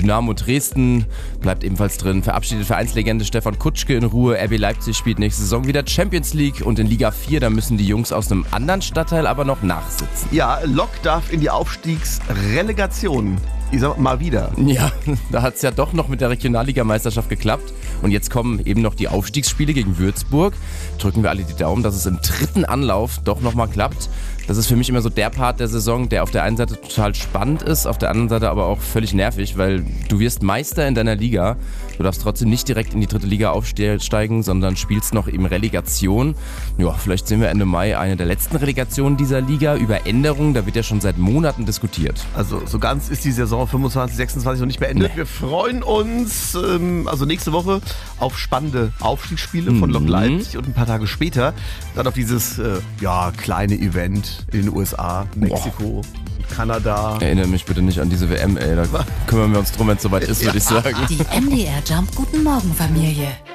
Dynamo Dresden bleibt ebenfalls drin. Verabschiedet Vereinslegende Stefan Kutschke in Ruhe. RB Leipzig spielt nächste Saison wieder Champions League. Und in Liga 4, da müssen die Jungs aus einem anderen Stadtteil aber noch nachsitzen. Ja, Lok darf in die Aufstiegsrelegation. Ich sag mal wieder. Ja, da hat es ja doch noch mit der Regionalligameisterschaft geklappt. Und jetzt kommen eben noch die Aufstiegsspiele gegen Würzburg. Drücken wir alle die Daumen, dass es im 3. Anlauf doch nochmal klappt. Das ist für mich immer so der Part der Saison, der auf der einen Seite total spannend ist, auf der anderen Seite aber auch völlig nervig, weil du wirst Meister in deiner Liga. Du darfst trotzdem nicht direkt in die 3. Liga aufsteigen, sondern spielst noch eben Relegation. Ja, vielleicht sehen wir Ende Mai eine der letzten Relegationen dieser Liga. Über Änderungen, da wird ja schon seit Monaten diskutiert. Also so ganz ist die Saison 25, 26 noch nicht beendet. Nee. Wir freuen uns also nächste Woche auf spannende Aufstiegsspiele von Lok Leipzig und ein paar Tage später dann auf dieses kleine Event in den USA, Mexiko, Kanada. Erinnere mich bitte nicht an diese WM, ey. Da kümmern wir uns drum, wenn es soweit ist, würde ich sagen. Die MDR Jump Guten Morgen Familie.